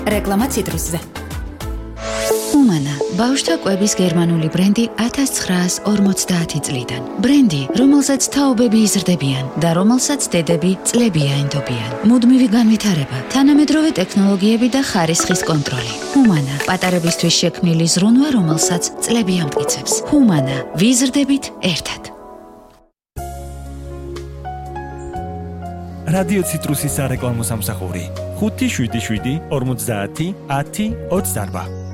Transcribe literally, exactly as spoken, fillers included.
რეკლამა ციტრუსზე. ჰუმანა, ბავშვთა კვების გერმანული ბრენდი ათას ცხრაას ორმოცდაათი წლიდან. ბრენდი, რომელსაც თაობები იზრდებიან და რომელსაც დედები წლები აენდობიან. მუდმივი განვითარება, თანამედროვე ტექნოლოგიები და ხარისხის კონტროლი. ჰუმანა, პატარებისთვის შექმნილი ზრუნვა, რომელსაც წლები ამტკიცებს. ჰუმანა, ვიზრდებით ერთად. რადიო ციტრუსის სარეკლამო სამსახური ხუთი შვიდი შვიდი ორმოცდაათი ათი ოცდარვა.